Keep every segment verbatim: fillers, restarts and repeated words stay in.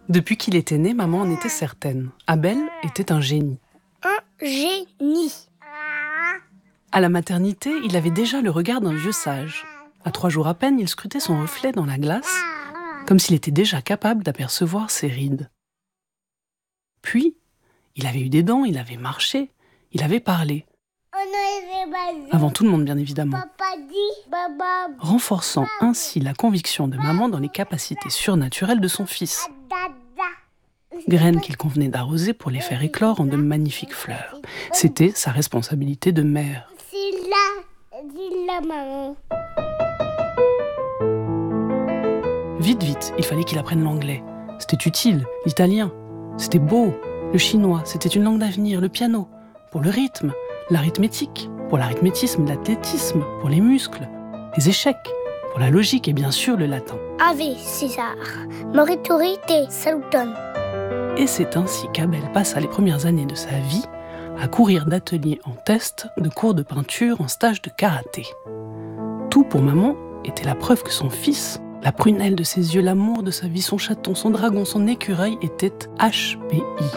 Depuis qu'il était né, maman en était certaine. Abel était un génie. Un génie. À la maternité, il avait déjà le regard d'un vieux sage. À trois jours à peine, il scrutait son reflet dans la glace, comme s'il était déjà capable d'apercevoir ses rides. Puis, il avait eu des dents, il avait marché, il avait parlé. Avant tout le monde, bien évidemment. Renforçant ainsi la conviction de maman dans les capacités surnaturelles de son fils. Graines qu'il convenait d'arroser pour les faire éclore en de magnifiques fleurs. C'était sa responsabilité de mère. C'est là, dis là, maman. Vite, vite, il fallait qu'il apprenne l'anglais. C'était utile, l'italien. C'était beau, le chinois. C'était une langue d'avenir, le piano. Pour le rythme, l'arithmétique. Pour l'arithmétisme, l'athlétisme. Pour les muscles, les échecs. Pour la logique et bien sûr le latin. Ave César, morituri te saluton. Et c'est ainsi qu'Abel passa les premières années de sa vie à courir d'atelier en test, de cours de peinture, en stage de karaté. Tout pour maman était la preuve que son fils, la prunelle de ses yeux, l'amour de sa vie, son chaton, son dragon, son écureuil était H P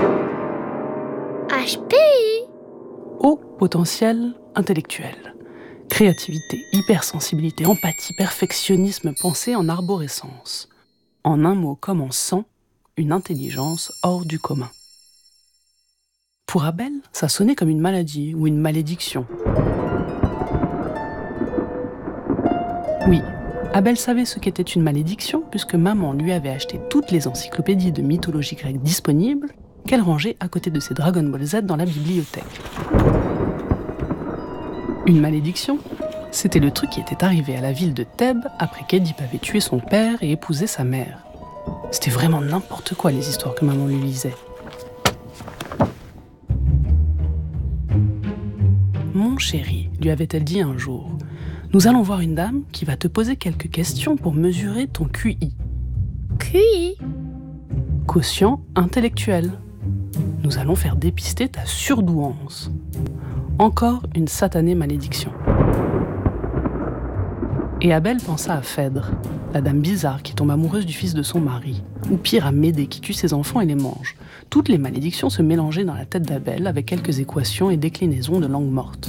I. H P I. Haut potentiel intellectuel. Créativité, hypersensibilité, empathie, perfectionnisme, pensée en arborescence. En un mot comme en cent, une intelligence hors du commun. Pour Abel, ça sonnait comme une maladie ou une malédiction. Oui, Abel savait ce qu'était une malédiction puisque maman lui avait acheté toutes les encyclopédies de mythologie grecque disponibles qu'elle rangeait à côté de ses Dragon Ball Z dans la bibliothèque. Une malédiction, c'était le truc qui était arrivé à la ville de Thèbes après qu'Édipe avait tué son père et épousé sa mère. C'était vraiment n'importe quoi les histoires que maman lui lisait. « Mon chéri, lui avait-elle dit un jour, nous allons voir une dame qui va te poser quelques questions pour mesurer ton Q I. » Q I. Quotient intellectuel. Nous allons faire dépister ta surdouance. Encore une satanée malédiction. Et Abel pensa à Phèdre, la dame bizarre qui tombe amoureuse du fils de son mari, ou pire à Médée qui tue ses enfants et les mange. Toutes les malédictions se mélangeaient dans la tête d'Abel avec quelques équations et déclinaisons de langue morte.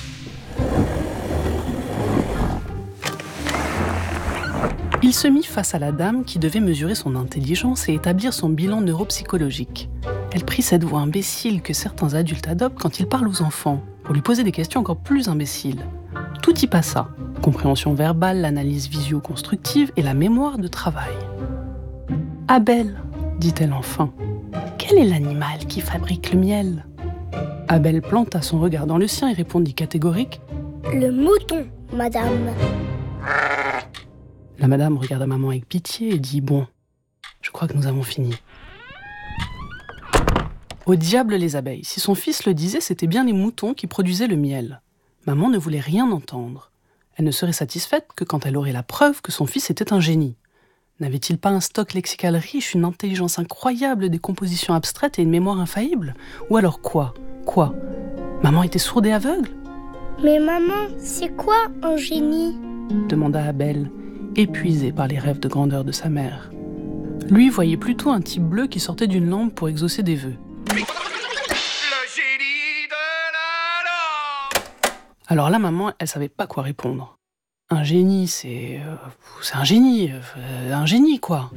Il se mit face à la dame qui devait mesurer son intelligence et établir son bilan neuropsychologique. Elle prit cette voix imbécile que certains adultes adoptent quand ils parlent aux enfants, pour lui poser des questions encore plus imbéciles. Tout y passa, compréhension verbale, l'analyse visio-constructive et la mémoire de travail. « Abel, dit-elle enfin, quel est l'animal qui fabrique le miel ?» Abel planta son regard dans le sien et répondit catégorique « Le mouton, madame. » La madame regarda maman avec pitié et dit « Bon, je crois que nous avons fini. » Au diable les abeilles, si son fils le disait, c'était bien les moutons qui produisaient le miel. Maman ne voulait rien entendre. Elle ne serait satisfaite que quand elle aurait la preuve que son fils était un génie. N'avait-il pas un stock lexical riche, une intelligence incroyable, des compositions abstraites et une mémoire infaillible ? Ou alors quoi ? Quoi ? Maman était sourde et aveugle ? Mais maman, c'est quoi un génie ? Demanda Abel, épuisé par les rêves de grandeur de sa mère. Lui voyait plutôt un type bleu qui sortait d'une lampe pour exaucer des vœux. Alors là, maman, elle savait pas quoi répondre. Un génie, c'est... Euh, c'est un génie, euh, un génie, quoi.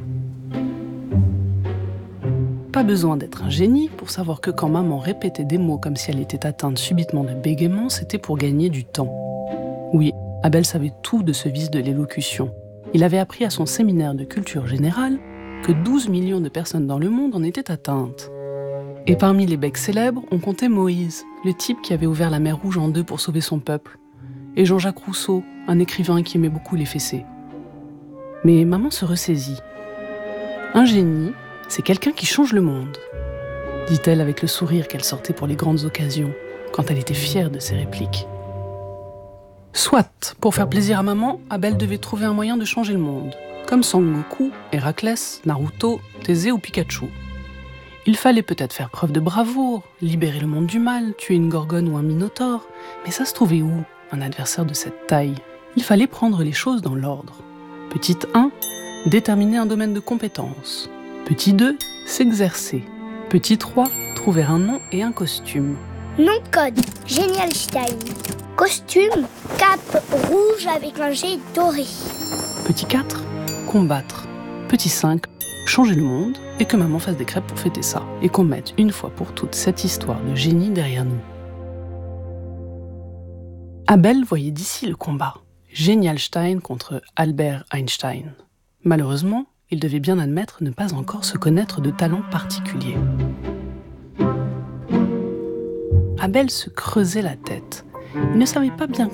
Pas besoin d'être un génie pour savoir que quand maman répétait des mots comme si elle était atteinte subitement de bégaiement, c'était pour gagner du temps. Oui, Abel savait tout de ce vice de l'élocution. Il avait appris à son séminaire de culture générale que douze millions de personnes dans le monde en étaient atteintes. Et parmi les becs célèbres, on comptait Moïse, le type qui avait ouvert la mer Rouge en deux pour sauver son peuple, et Jean-Jacques Rousseau, un écrivain qui aimait beaucoup les fessées. Mais maman se ressaisit. Un génie, c'est quelqu'un qui change le monde, dit-elle avec le sourire qu'elle sortait pour les grandes occasions, quand elle était fière de ses répliques. Soit, pour faire plaisir à maman, Abel devait trouver un moyen de changer le monde, comme Sangoku, Héraclès, Naruto, Thésée ou Pikachu. Il fallait peut-être faire preuve de bravoure, libérer le monde du mal, tuer une gorgone ou un minotaure, mais ça se trouvait où, un adversaire de cette taille ? Il fallait prendre les choses dans l'ordre. Petit un, déterminer un domaine de compétence. Petit deux, S'exercer. Petit trois, trouver un nom et un costume. Nom de code, Genialstein. Costume, cape rouge avec un G doré. Petit quatre, combattre. Petit cinq, changer le monde et que maman fasse des crêpes pour fêter ça. Et qu'on mette une fois pour toutes cette histoire de génie derrière nous. Abel voyait d'ici le combat. Genialstein contre Albert Einstein. Malheureusement, il devait bien admettre ne pas encore se connaître de talent particulier. Abel se creusait la tête. Il ne savait pas bien